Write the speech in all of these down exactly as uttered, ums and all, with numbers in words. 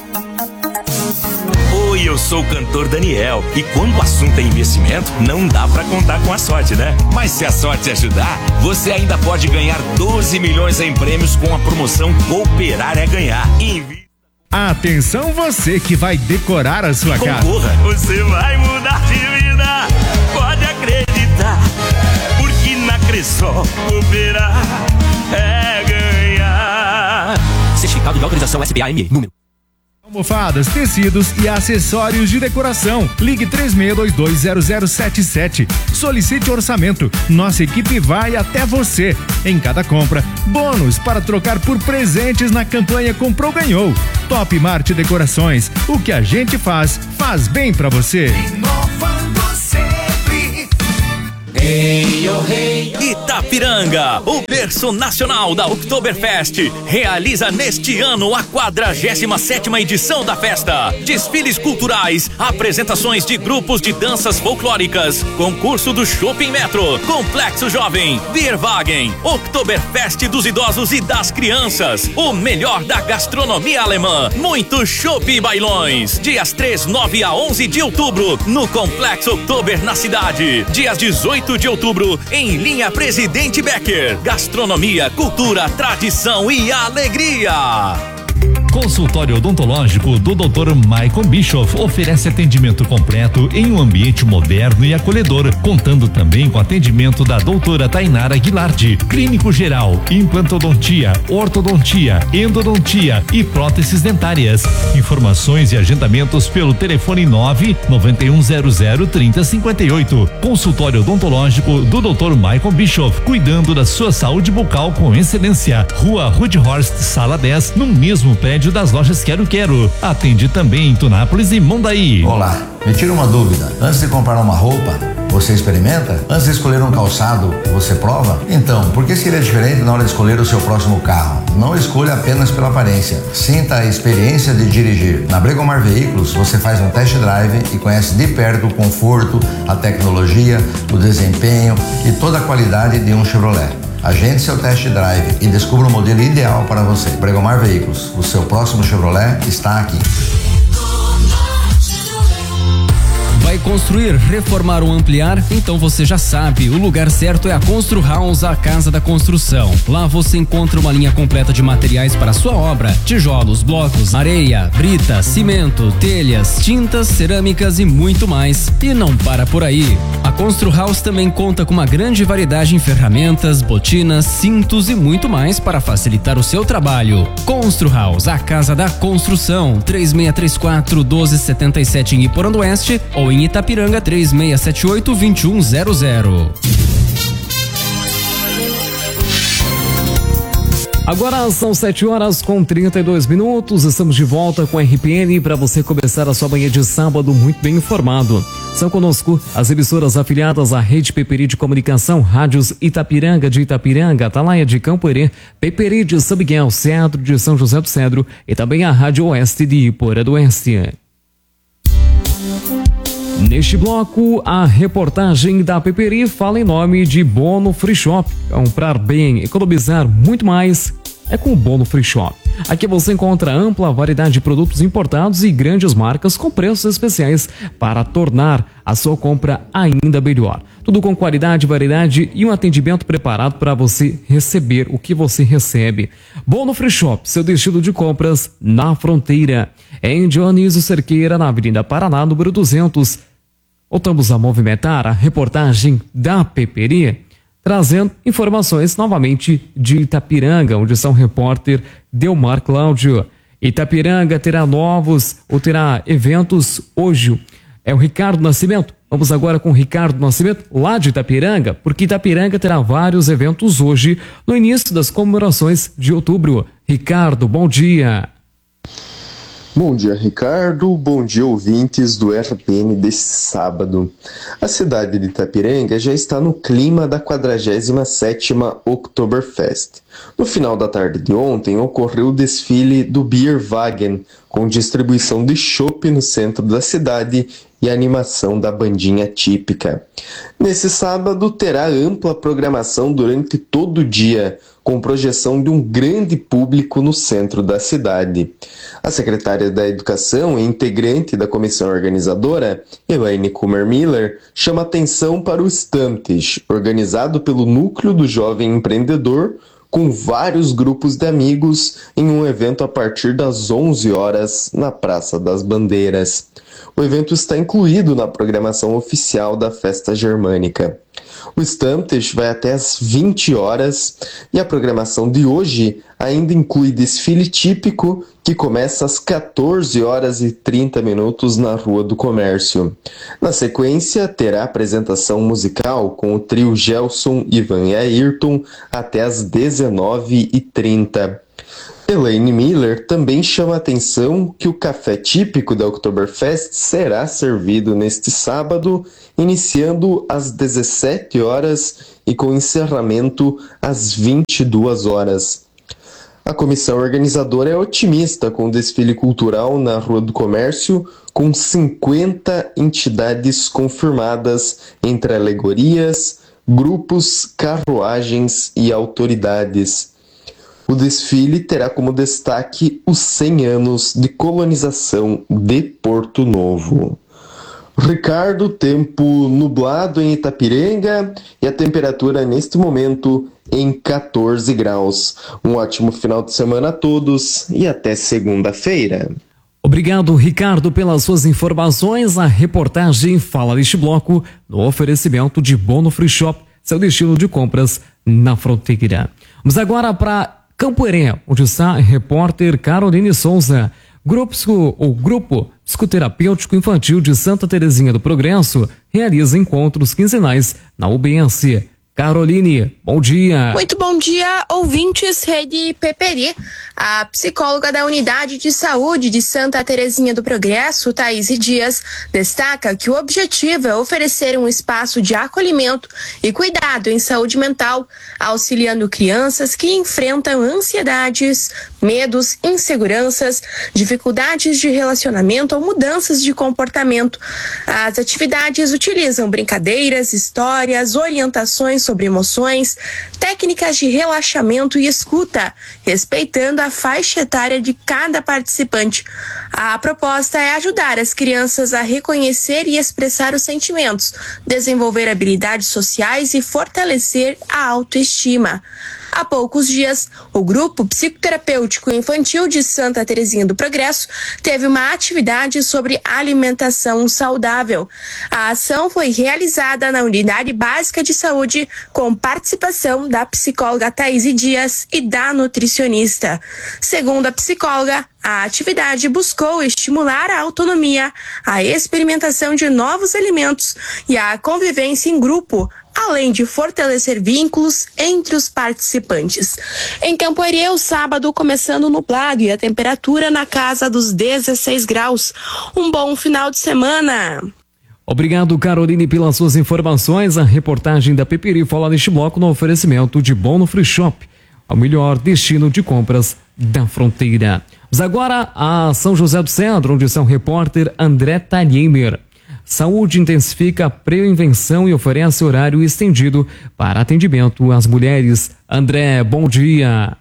Oi, eu sou o cantor Daniel e quando o assunto é investimento, não dá pra contar com a sorte, né? Mas se a sorte ajudar, você ainda pode ganhar doze milhões em prêmios com a promoção Cooperar é Ganhar. Invi... Atenção você que vai decorar a sua casa. Concorra, você vai mudar de vida, pode acreditar, porque na Cressol Cooperar é ganhar. Certificado de autorização S B A M E, número. Almofadas, tecidos e acessórios de decoração. Ligue três seis dois dois zero zero sete sete. Solicite orçamento. Nossa equipe vai até você. Em cada compra, bônus para trocar por presentes na campanha Comprou Ganhou. Top Marte Decorações. O que a gente faz, faz bem pra você. Inovando sempre. Hey, oh, hey, oh. Itapiranga, o berço nacional da Oktoberfest, realiza neste ano a quadragésima sétima edição da festa. Desfiles culturais, apresentações de grupos de danças folclóricas, concurso do Shopping Metro, Complexo Jovem, Bierwagen, Oktoberfest dos idosos e das crianças, o melhor da gastronomia alemã, muito chopp e bailões. Dias três, nove a onze de outubro, no Complexo Oktober na cidade. Dias dezoito de outubro, em linha Presidente Becker. Gastronomia, cultura, tradição e alegria. Consultório odontológico do doutor Michael Bischoff oferece atendimento completo em um ambiente moderno e acolhedor, contando também com atendimento da doutora Tainara Guilardi, clínico geral, implantodontia, ortodontia, endodontia e próteses dentárias. Informações e agendamentos pelo telefone nove nove um zero zero três zero cinco oito. Consultório odontológico do doutor Michael Bischoff, cuidando da sua saúde bucal com excelência. Rua Rudhorst, sala dez, no mesmo prédio das lojas Quero Quero. Atende também em Tunápolis e Mondaí. Olá, me tira uma dúvida. Antes de comprar uma roupa, você experimenta? Antes de escolher um calçado, você prova? Então, por que seria diferente na hora de escolher o seu próximo carro? Não escolha apenas pela aparência. Sinta a experiência de dirigir. Na Bregomar Veículos, você faz um test drive e conhece de perto o conforto, a tecnologia, o desempenho e toda a qualidade de um Chevrolet. Agende seu test drive e descubra o modelo ideal para você. Bregomar Veículos, o seu próximo Chevrolet está aqui. Vai construir, reformar ou ampliar? Então você já sabe, o lugar certo é a Constru House, a casa da construção. Lá você encontra uma linha completa de materiais para a sua obra: tijolos, blocos, areia, brita, cimento, telhas, tintas, cerâmicas e muito mais. E não para por aí. A Constru House também conta com uma grande variedade em ferramentas, botinas, cintos e muito mais para facilitar o seu trabalho. Constru House, a casa da construção. três seis três quatro um dois sete sete em Iporã Oeste ou em Itapiranga três seis sete oito dois um zero zero. Agora são sete horas com trinta e dois minutos, estamos de volta com a R P N para você começar a sua manhã de sábado muito bem informado. São conosco as emissoras afiliadas à Rede Peperi de Comunicação, Rádios Itapiranga de Itapiranga, Atalaia de Campoerê, Peperi de São Miguel, Cedro de São José do Cedro e também a Rádio Oeste de Iporã do Oeste. Neste bloco, a reportagem da Peperi fala em nome de Bono Free Shop. Comprar bem, economizar muito mais é com o Bono Free Shop. Aqui você encontra ampla variedade de produtos importados e grandes marcas com preços especiais para tornar a sua compra ainda melhor. Tudo com qualidade, variedade e um atendimento preparado para você receber o que você recebe. Bono Free Shop, seu destino de compras na fronteira. É em Dionísio Cerqueira, na Avenida Paraná, número duzentos. Voltamos a movimentar a reportagem da Peperi, trazendo informações novamente de Itapiranga, onde está o repórter Delmar Cláudio. Itapiranga terá novos ou terá eventos hoje. É o Ricardo Nascimento. Vamos agora com o Ricardo Nascimento, lá de Itapiranga, porque Itapiranga terá vários eventos hoje, no início das comemorações de outubro. Ricardo, bom dia. Bom dia, Ricardo. Bom dia, ouvintes do R P N deste sábado. A cidade de Itapiranga já está no clima da quadragésima sétima Oktoberfest. No final da tarde de ontem, ocorreu o desfile do Bierwagen, com distribuição de chopp no centro da cidade e animação da bandinha típica. Nesse sábado, terá ampla programação durante todo o dia, com projeção de um grande público no centro da cidade. A secretária da Educação e integrante da comissão organizadora, Elaine Kummer Miller, chama atenção para o Stammtisch, organizado pelo Núcleo do Jovem Empreendedor, com vários grupos de amigos em um evento a partir das onze horas na Praça das Bandeiras. O evento está incluído na programação oficial da Festa Germânica. O Stammtisch vai até às vinte horas e a programação de hoje ainda inclui desfile típico que começa às quatorze horas e trinta minutos na Rua do Comércio. Na sequência, terá apresentação musical com o trio Gelson, Ivan e Ayrton até às dezenove e trinta. Elaine Miller também chama a atenção que o café típico da Oktoberfest será servido neste sábado, iniciando às dezessete horas e com encerramento às vinte e duas horas. A comissão organizadora é otimista com o desfile cultural na Rua do Comércio, com cinquenta entidades confirmadas entre alegorias, grupos, carruagens e autoridades. O desfile terá como destaque os cem anos de colonização de Porto Novo. Ricardo, tempo nublado em Itapiranga e a temperatura neste momento em quatorze graus. Um ótimo final de semana a todos e até segunda-feira. Obrigado, Ricardo, pelas suas informações. A reportagem fala neste bloco no oferecimento de Bono Free Shop, seu destino de compras na fronteira. Vamos agora para Campoerê, onde está a repórter Caroline Souza. Grupo, o Grupo Psicoterapêutico Infantil de Santa Terezinha do Progresso realiza encontros quinzenais na U B S. Caroline, bom dia. Muito bom dia, ouvintes Rede Peperi. A psicóloga da Unidade de Saúde de Santa Terezinha do Progresso, Thaís Dias, destaca que o objetivo é oferecer um espaço de acolhimento e cuidado em saúde mental, auxiliando crianças que enfrentam ansiedades, medos, inseguranças, dificuldades de relacionamento ou mudanças de comportamento. As atividades utilizam brincadeiras, histórias, orientações sobre emoções, técnicas de relaxamento e escuta, respeitando a faixa etária de cada participante. A proposta é ajudar as crianças a reconhecer e expressar os sentimentos, desenvolver habilidades sociais e fortalecer a autoestima. Há poucos dias, o Grupo Psicoterapêutico Infantil de Santa Terezinha do Progresso teve uma atividade sobre alimentação saudável. A ação foi realizada na Unidade Básica de Saúde com participação da psicóloga Thaís Dias e da nutricionista. Segundo a psicóloga, a atividade buscou estimular a autonomia, a experimentação de novos alimentos e a convivência em grupo, além de fortalecer vínculos entre os participantes. Em Campoerê, o sábado começando nublado e a temperatura na casa dos dezesseis graus. Um bom final de semana. Obrigado, Caroline, pelas suas informações. A reportagem da Peperi fala neste bloco no oferecimento de Bono Free Shop, o melhor destino de compras da fronteira. Mas agora a São José do Cedro, onde está o repórter André Talhemer. Saúde intensifica a prevenção e oferece horário estendido para atendimento às mulheres. André, bom dia.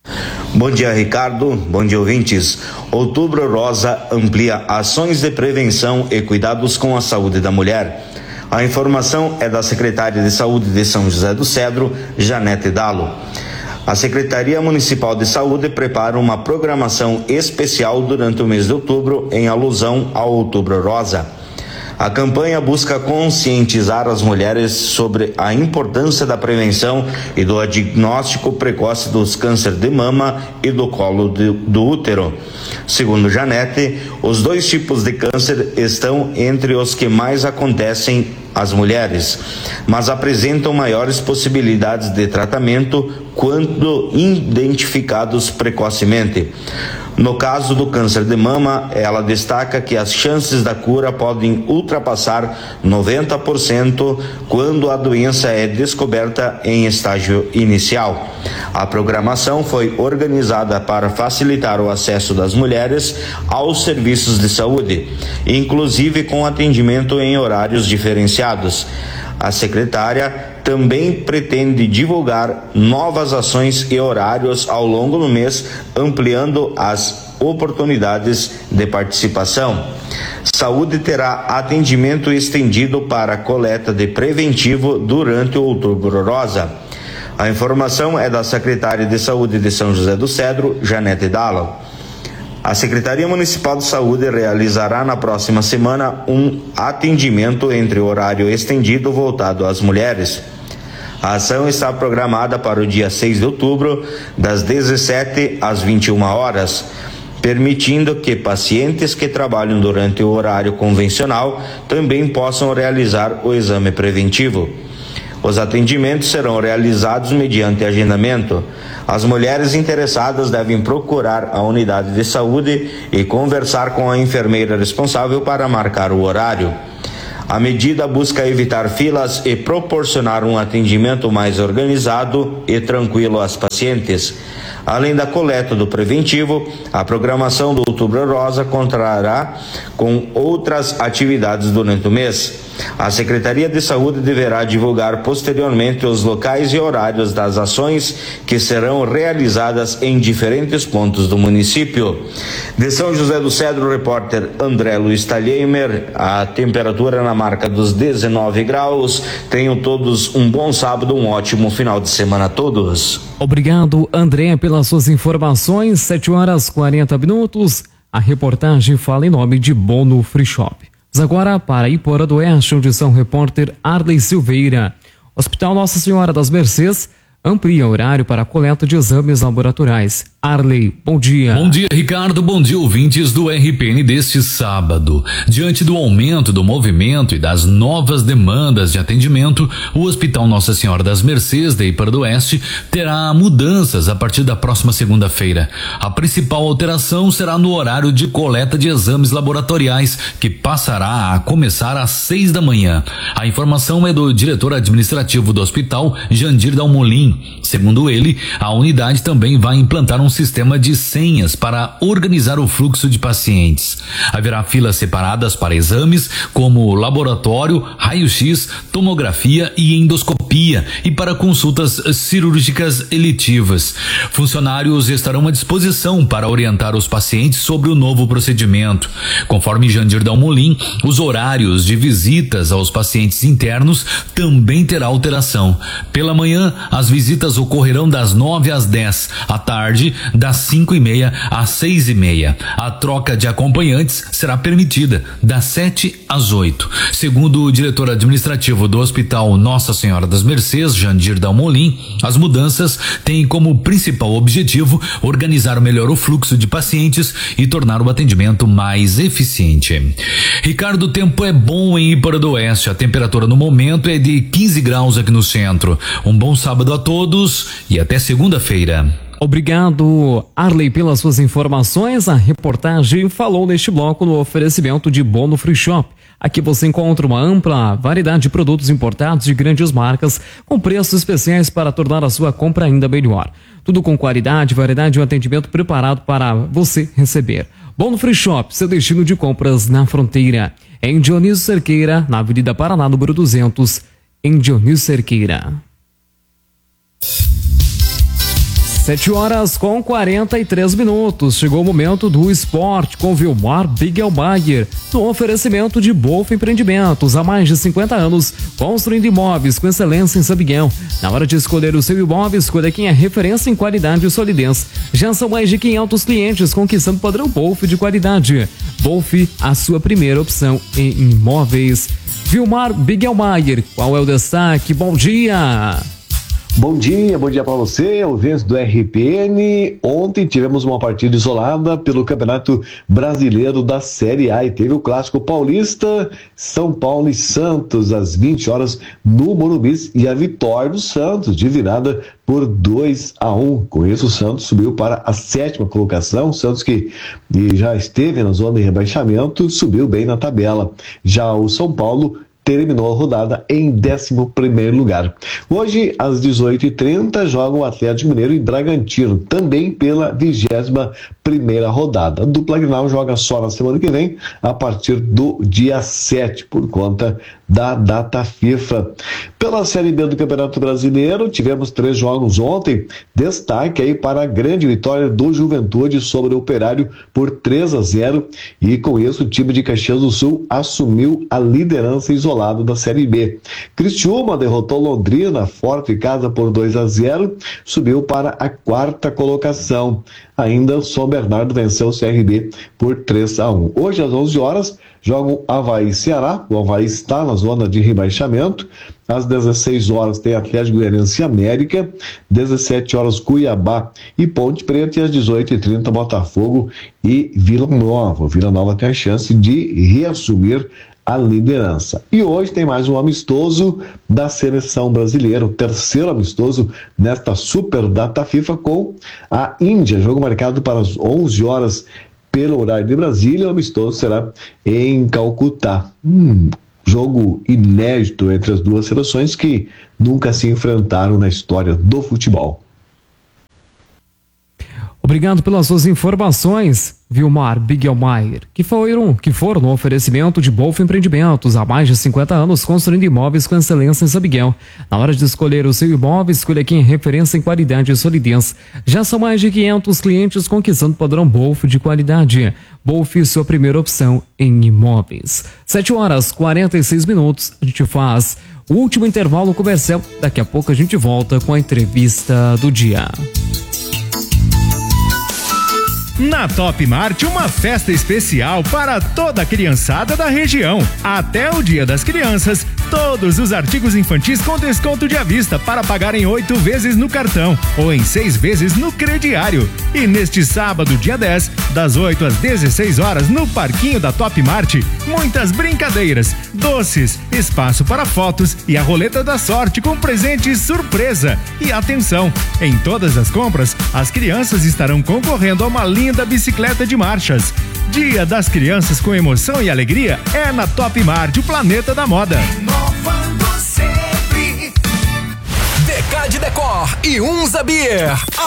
Bom dia, Ricardo. Bom dia, ouvintes. Outubro Rosa amplia ações de prevenção e cuidados com a saúde da mulher. A informação é da secretária de Saúde de São José do Cedro, Janete Dalo. A Secretaria Municipal de Saúde prepara uma programação especial durante o mês de outubro em alusão ao Outubro Rosa. A campanha busca conscientizar as mulheres sobre a importância da prevenção e do diagnóstico precoce dos cânceres de mama e do colo de, do útero. Segundo Janete, os dois tipos de câncer estão entre os que mais acontecem às mulheres, mas apresentam maiores possibilidades de tratamento quando identificados precocemente. No caso do câncer de mama, ela destaca que as chances da cura podem ultrapassar noventa por cento quando a doença é descoberta em estágio inicial. A programação foi organizada para facilitar o acesso das mulheres aos serviços de saúde, inclusive com atendimento em horários diferenciados. A secretária também pretende divulgar novas ações e horários ao longo do mês, ampliando as oportunidades de participação. Saúde terá atendimento estendido para coleta de preventivo durante o Outubro Rosa. A informação é da secretária de Saúde de São José do Cedro, Janete Dallo. A Secretaria Municipal de Saúde realizará na próxima semana um atendimento entre horário estendido voltado às mulheres. A ação está programada para o dia seis de outubro, das dezessete às vinte e uma horas, permitindo que pacientes que trabalham durante o horário convencional também possam realizar o exame preventivo. Os atendimentos serão realizados mediante agendamento. As mulheres interessadas devem procurar a unidade de saúde e conversar com a enfermeira responsável para marcar o horário. A medida busca evitar filas e proporcionar um atendimento mais organizado e tranquilo às pacientes. Além da coleta do preventivo, a programação do Outubro Rosa contará com outras atividades durante o mês. A Secretaria de Saúde deverá divulgar posteriormente os locais e horários das ações que serão realizadas em diferentes pontos do município. De São José do Cedro, o repórter André Luiz Talheimer. A temperatura na marca dos dezenove graus. Tenham todos um bom sábado, um ótimo final de semana a todos. Obrigado, André, pelas suas informações. sete horas e quarenta minutos. A reportagem fala em nome de Bono Free Shop. Agora para Iporã do Oeste, onde são repórter Arley Silveira. Hospital Nossa Senhora das Mercês amplia o horário para a coleta de exames laboratoriais. Arley, bom dia. Bom dia, Ricardo. Bom dia, ouvintes do R P N deste sábado. Diante do aumento do movimento e das novas demandas de atendimento, o Hospital Nossa Senhora das Mercês de Iporã do Oeste terá mudanças a partir da próxima segunda-feira. A principal alteração será no horário de coleta de exames laboratoriais, que passará a começar às seis da manhã. A informação é do diretor administrativo do hospital, Jandir Dalmolin. Segundo ele, a unidade também vai implantar um sistema de senhas para organizar o fluxo de pacientes. Haverá filas separadas para exames como laboratório, raio-x, tomografia e endoscopia, e para consultas cirúrgicas eletivas. Funcionários estarão à disposição para orientar os pacientes sobre o novo procedimento. Conforme Jandir Dalmolin, os horários de visitas aos pacientes internos também terá alteração. Pela manhã, as visitas ocorrerão das nove às dez, à tarde das cinco e meia às seis e meia. A troca de acompanhantes será permitida das sete às oito. Segundo o diretor administrativo do Hospital Nossa Senhora das Mercês, Jandir Dalmolin, as mudanças têm como principal objetivo organizar melhor o fluxo de pacientes e tornar o atendimento mais eficiente. Ricardo, o tempo é bom em Iporã do Oeste. A temperatura no momento é de quinze graus aqui no centro. Um bom sábado a todos e até segunda-feira. Obrigado, Arley, pelas suas informações. A reportagem falou neste bloco no oferecimento de Bono Free Shop. Aqui você encontra uma ampla variedade de produtos importados de grandes marcas com preços especiais para tornar a sua compra ainda melhor. Tudo com qualidade, variedade e um atendimento preparado para você receber. Bono Free Shop, seu destino de compras na fronteira. Em Dionísio Cerqueira, na Avenida Paraná, número duzentos, em Dionísio Cerqueira. sete horas com quarenta e três minutos. Chegou o momento do esporte com Vilmar Bigelmaier, no oferecimento de Bolf Empreendimentos. Há mais de cinquenta anos, construindo imóveis com excelência em São Miguel. Na hora de escolher o seu imóvel, escolha quem é referência em qualidade e solidez. Já são mais de quinhentos clientes conquistando o padrão Bolf de qualidade. Bolf, a sua primeira opção em imóveis. Vilmar Bigelmaier, qual é o destaque? Bom dia! Bom dia, bom dia para você, ouvintes do R P N. Ontem tivemos uma partida isolada pelo Campeonato Brasileiro da Série A e teve o Clássico Paulista, São Paulo e Santos, às vinte horas no Morumbi, e a vitória do Santos de virada por dois a um. Com isso, o Santos subiu para a sétima colocação. O Santos, que já esteve na zona de rebaixamento, subiu bem na tabela. Já o São Paulo terminou a rodada em décimo primeiro lugar. Hoje, às dezoito e trinta, joga o Atlético Mineiro e Bragantino, também pela vigésima primeira rodada. A dupla Grenal joga só na semana que vem, a partir do dia sete, por conta da data FIFA. Pela Série B do Campeonato Brasileiro, tivemos três jogos ontem. Destaque aí para a grande vitória do Juventude sobre o Operário por três a zero, e com isso o time de Caxias do Sul assumiu a liderança isolada da Série B. Criciúma derrotou Londrina forte em casa por dois a zero, subiu para a quarta colocação. Ainda o São Bernardo venceu o C R B por três a um. Hoje às onze horas jogam Avaí e Ceará. O Avaí está na zona de rebaixamento. Às dezesseis horas tem Atlético Goianiense e América, dezessete horas Cuiabá e Ponte Preta, e às dezoito e trinta Botafogo e Vila Nova. O Vila Nova tem a chance de reassumir a liderança. E hoje tem mais um amistoso da seleção brasileira, o terceiro amistoso nesta super data FIFA com a Índia. Jogo marcado para as onze horas pelo horário de Brasília. O amistoso será em Calcutá. Hum, jogo inédito entre as duas seleções que nunca se enfrentaram na história do futebol. Obrigado pelas suas informações, Vilmar Bigelmaier, que foram, que foram no oferecimento de Bolf Empreendimentos, há mais de cinquenta anos construindo imóveis com excelência em São Miguel. Na hora de escolher o seu imóvel, escolha quem é referência em qualidade e solidez. Já são mais de quinhentos clientes conquistando o padrão Bolf de qualidade. Bolf, sua primeira opção em imóveis. sete horas e quarenta e seis minutos, a gente faz o último intervalo comercial. Daqui a pouco a gente volta com a entrevista do dia. Na Top Mart, uma festa especial para toda a criançada da região. Até o Dia das Crianças, todos os artigos infantis com desconto de à vista para pagar em oito vezes no cartão ou em seis vezes no crediário. E neste sábado, dia dez, das oito às dezesseis horas, no parquinho da Top Mart, muitas brincadeiras, doces, espaço para fotos e a roleta da sorte com presente surpresa. E atenção, em todas as compras, as crianças estarão concorrendo a uma linha da bicicleta de marchas. Dia das Crianças com emoção e alegria é na Top Mart, o planeta da moda. Inovando sempre. D K de Decor e Unza Beer